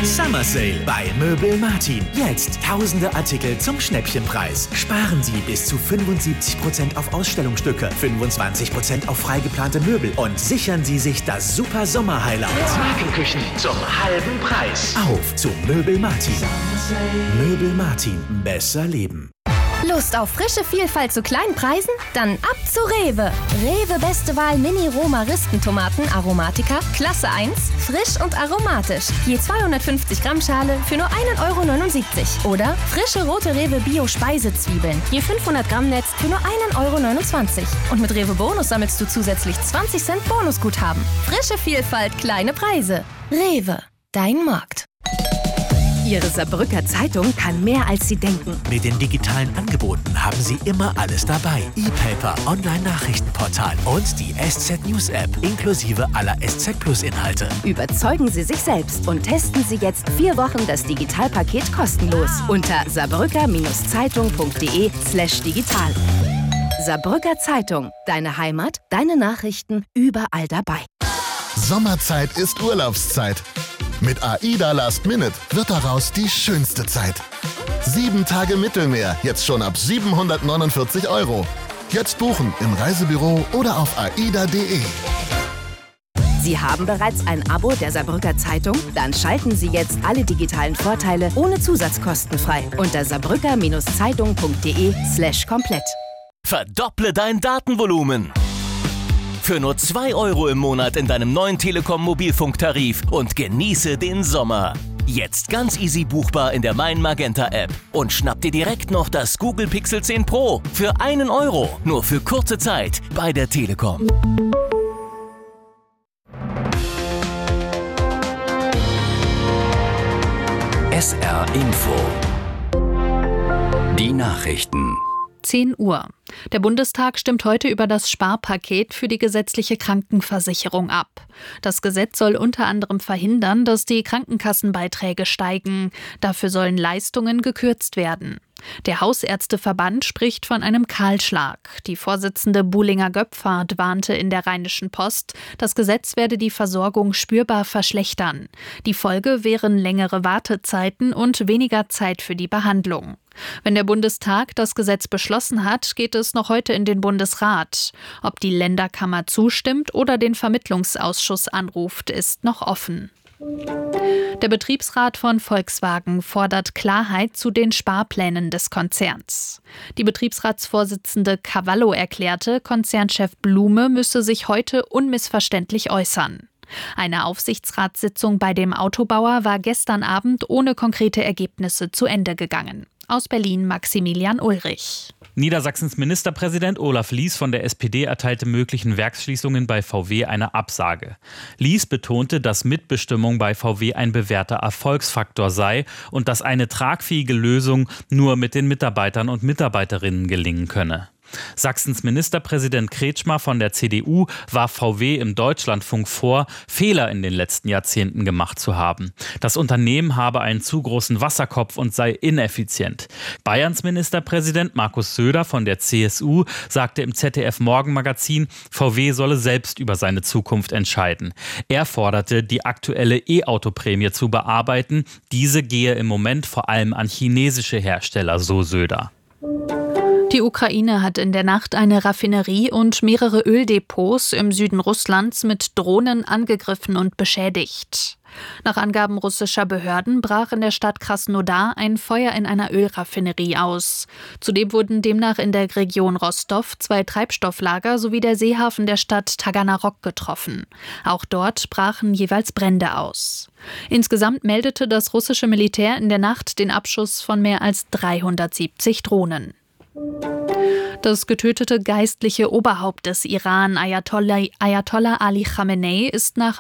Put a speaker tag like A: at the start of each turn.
A: Summer Sale bei Möbel Martin. Jetzt tausende Artikel zum Schnäppchenpreis. Sparen Sie bis zu 75% auf Ausstellungsstücke, 25% auf freigeplante Möbel und sichern Sie sich das super Sommer-Highlight. Markenküchen zum halben Preis. Auf zu Möbel Martin. Möbel Martin. Besser leben.
B: Lust auf frische Vielfalt zu kleinen Preisen? Dann ab zu Rewe. Rewe Beste Wahl Mini-Roma-Ristentomaten Aromatica, Klasse 1, frisch und aromatisch. Je 250 Gramm Schale für nur 1,79 €. Oder frische rote Rewe Bio-Speisezwiebeln, je 500 Gramm Netz für nur 1,29 €. Und mit Rewe Bonus sammelst du zusätzlich 20 Cent Bonusguthaben. Frische Vielfalt, kleine Preise. Rewe, dein Markt.
C: Ihre Saarbrücker Zeitung kann mehr, als Sie denken.
A: Mit den digitalen Angeboten haben Sie immer alles dabei. E-Paper, Online-Nachrichtenportal und die SZ News App inklusive aller SZ Plus Inhalte.
C: Überzeugen Sie sich selbst und testen Sie jetzt 4 Wochen das Digitalpaket kostenlos unter saarbrücker-zeitung.de/digital. Saarbrücker Zeitung, deine Heimat, deine Nachrichten überall dabei.
D: Sommerzeit ist Urlaubszeit. Mit AIDA Last Minute wird daraus die schönste Zeit. 7 Tage Mittelmeer, jetzt schon ab 749 €. Jetzt buchen im Reisebüro oder auf aida.de.
C: Sie haben bereits ein Abo der Saarbrücker Zeitung? Dann schalten Sie jetzt alle digitalen Vorteile ohne Zusatzkosten frei unter saarbrücker-zeitung.de/komplett.
E: Verdopple dein Datenvolumen. Für nur 2 € im Monat in deinem neuen Telekom-Mobilfunktarif und genieße den Sommer. Jetzt ganz easy buchbar in der Mein Magenta App. Und schnapp dir direkt noch das Google Pixel 10 Pro für 1 €. Nur für kurze Zeit bei der Telekom.
F: SR Info. Die Nachrichten.
G: 10 Uhr. Der Bundestag stimmt heute über das Sparpaket für die gesetzliche Krankenversicherung ab. Das Gesetz soll unter anderem verhindern, dass die Krankenkassenbeiträge steigen. Dafür sollen Leistungen gekürzt werden. Der Hausärzteverband spricht von einem Kahlschlag. Die Vorsitzende Buhlinger-Göpfert warnte in der Rheinischen Post, das Gesetz werde die Versorgung spürbar verschlechtern. Die Folge wären längere Wartezeiten und weniger Zeit für die Behandlung. Wenn der Bundestag das Gesetz beschlossen hat, geht es noch heute in den Bundesrat. Ob die Länderkammer zustimmt oder den Vermittlungsausschuss anruft, ist noch offen. Der Betriebsrat von Volkswagen fordert Klarheit zu den Sparplänen des Konzerns. Die Betriebsratsvorsitzende Cavallo erklärte, Konzernchef Blume müsse sich heute unmissverständlich äußern. Eine Aufsichtsratssitzung bei dem Autobauer war gestern Abend ohne konkrete Ergebnisse zu Ende gegangen. Aus Berlin Maximilian Ulrich.
H: Niedersachsens Ministerpräsident Olaf Lies von der SPD erteilte möglichen Werksschließungen bei VW eine Absage. Lies betonte, dass Mitbestimmung bei VW ein bewährter Erfolgsfaktor sei und dass eine tragfähige Lösung nur mit den Mitarbeitern und Mitarbeiterinnen gelingen könne. Sachsens Ministerpräsident Kretschmer von der CDU warf VW im Deutschlandfunk vor, Fehler in den letzten Jahrzehnten gemacht zu haben. Das Unternehmen habe einen zu großen Wasserkopf und sei ineffizient. Bayerns Ministerpräsident Markus Söder von der CSU sagte im ZDF-Morgenmagazin, VW solle selbst über seine Zukunft entscheiden. Er forderte, die aktuelle E-Auto-Prämie zu bearbeiten. Diese gehe im Moment vor allem an chinesische Hersteller, so Söder.
G: Die Ukraine hat in der Nacht eine Raffinerie und mehrere Öldepots im Süden Russlands mit Drohnen angegriffen und beschädigt. Nach Angaben russischer Behörden brach in der Stadt Krasnodar ein Feuer in einer Ölraffinerie aus. Zudem wurden demnach in der Region Rostov 2 Treibstofflager sowie der Seehafen der Stadt Taganrog getroffen. Auch dort brachen jeweils Brände aus. Insgesamt meldete das russische Militär in der Nacht den Abschuss von mehr als 370 Drohnen. Das getötete geistliche Oberhaupt des Iran, Ayatollah Ali Khamenei, ist nach